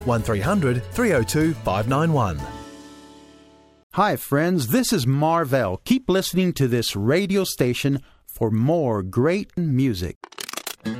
1300 302 591. Hi, friends. This is Marvell. Keep listening to this radio station for more great music.